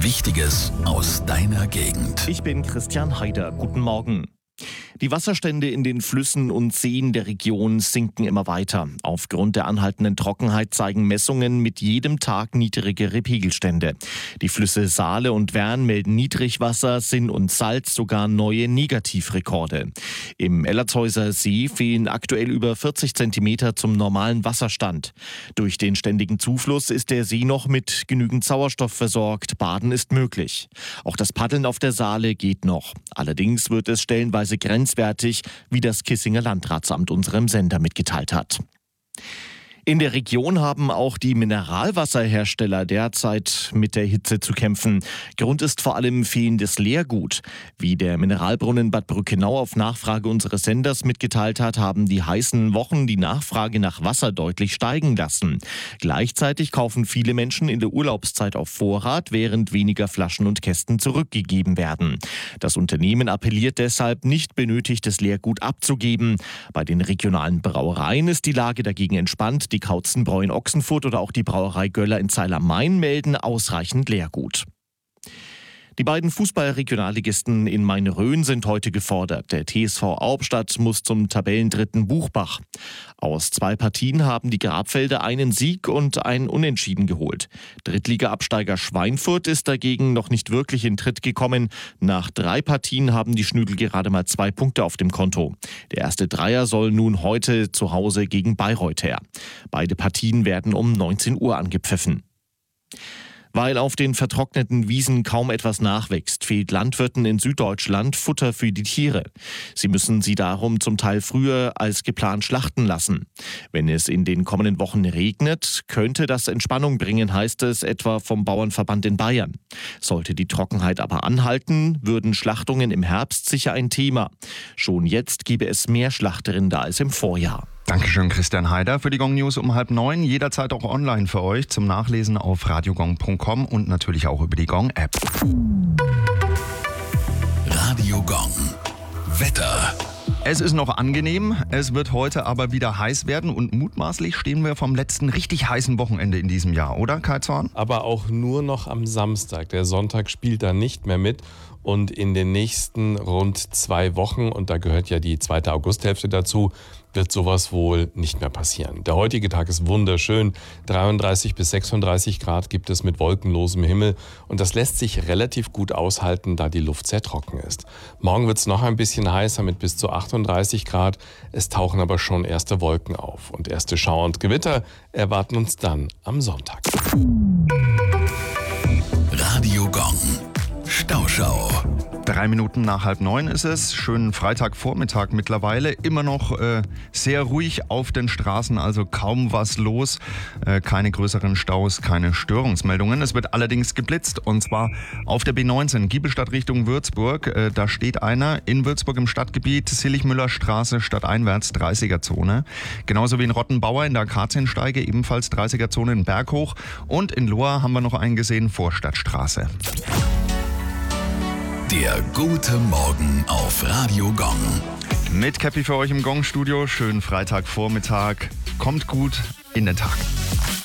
Wichtiges aus deiner Gegend. Ich bin Christian Heider. Guten Morgen. Die Wasserstände in den Flüssen und Seen der Region sinken immer weiter. Aufgrund der anhaltenden Trockenheit zeigen Messungen mit jedem Tag niedrigere Pegelstände. Die Flüsse Saale und Wern melden Niedrigwasser, Sinn und Salz sogar neue Negativrekorde. Im Ellershäuser See fehlen aktuell über 40 Zentimeter zum normalen Wasserstand. Durch den ständigen Zufluss ist der See noch mit genügend Sauerstoff versorgt. Baden ist möglich. Auch das Paddeln auf der Saale geht noch. Allerdings wird es stellenweise grenzwertig, wie das Kissinger Landratsamt unserem Sender mitgeteilt hat. In der Region haben auch die Mineralwasserhersteller derzeit mit der Hitze zu kämpfen. Grund ist vor allem fehlendes Leergut. Wie der Mineralbrunnen Bad Brückenau auf Nachfrage unseres Senders mitgeteilt hat, haben die heißen Wochen die Nachfrage nach Wasser deutlich steigen lassen. Gleichzeitig kaufen viele Menschen in der Urlaubszeit auf Vorrat, während weniger Flaschen und Kästen zurückgegeben werden. Das Unternehmen appelliert deshalb, nicht benötigtes Leergut abzugeben. Bei den regionalen Brauereien ist die Lage dagegen entspannt. Die Kautzenbräu in Ochsenfurt oder auch die Brauerei Göller in Zeil am Main melden ausreichend Leergut. Die beiden Fußball-Regionalligisten in Main-Rhön sind heute gefordert. Der TSV Aubstadt muss zum Tabellendritten Buchbach. Aus 2 Partien haben die Grabfelder einen Sieg und einen Unentschieden geholt. Drittliga-Absteiger Schweinfurt ist dagegen noch nicht wirklich in Tritt gekommen. Nach 3 Partien haben die Schnüdel gerade mal 2 Punkte auf dem Konto. Der erste Dreier soll nun heute zu Hause gegen Bayreuth her. Beide Partien werden um 19 Uhr angepfiffen. Weil auf den vertrockneten Wiesen kaum etwas nachwächst, fehlt Landwirten in Süddeutschland Futter für die Tiere. Sie müssen sie darum zum Teil früher als geplant schlachten lassen. Wenn es in den kommenden Wochen regnet, könnte das Entspannung bringen, heißt es etwa vom Bauernverband in Bayern. Sollte die Trockenheit aber anhalten, würden Schlachtungen im Herbst sicher ein Thema. Schon jetzt gäbe es mehr Schlachterinder als im Vorjahr. Dankeschön, Christian Heider. Für die Gong News um 8:30, jederzeit auch online für euch zum Nachlesen auf radiogong.com und natürlich auch über die Gong App. Radio Gong. Wetter. Es ist noch angenehm, es wird heute aber wieder heiß werden und mutmaßlich stehen wir vom letzten richtig heißen Wochenende in diesem Jahr, oder Kai Zorn? Aber auch nur noch am Samstag. Der Sonntag spielt da nicht mehr mit. Und in den nächsten rund 2 Wochen, und da gehört ja die zweite Augusthälfte dazu, wird sowas wohl nicht mehr passieren. Der heutige Tag ist wunderschön. 33 bis 36 Grad gibt es mit wolkenlosem Himmel. Und das lässt sich relativ gut aushalten, da die Luft sehr trocken ist. Morgen wird es noch ein bisschen heißer mit bis zu 38 Grad. Es tauchen aber schon erste Wolken auf. Und erste Schauer und Gewitter erwarten uns dann am Sonntag. Radio Gong. Stauschau. 3 Minuten nach 8:30 ist es. Schönen Freitagvormittag mittlerweile. Immer noch sehr ruhig auf den Straßen, also kaum was los. Keine größeren Staus, keine Störungsmeldungen. Es wird allerdings geblitzt und zwar auf der B19 Giebelstadt Richtung Würzburg. Da steht einer in Würzburg im Stadtgebiet, Sillig-Müller-Straße stadteinwärts 30er-Zone. Genauso wie in Rottenbauer in der Akaziensteige ebenfalls 30er-Zone in Berghoch. Und in Lohr haben wir noch einen gesehen, Vorstadtstraße. Der gute Morgen auf Radio Gong. Mit Käppi für euch im Gong-Studio. Schönen Freitagvormittag. Kommt gut in den Tag.